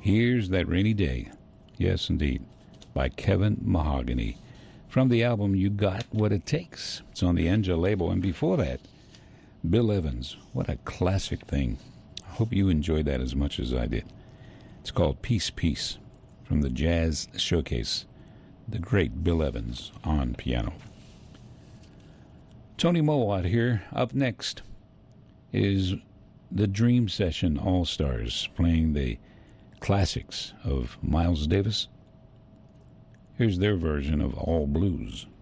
Here's That Rainy Day. Yes, indeed. By Kevin Mahogany. From the album You Got What It Takes. It's on the Enja label. And before that, Bill Evans. What a classic thing. I hope you enjoyed that as much as I did. It's called Peace, Peace, from the Jazz Showcase. The great Bill Evans on piano. Tony Mowat here. Up next is the Dream Session All-Stars, playing the classics of Miles Davis. Here's their version of All Blues.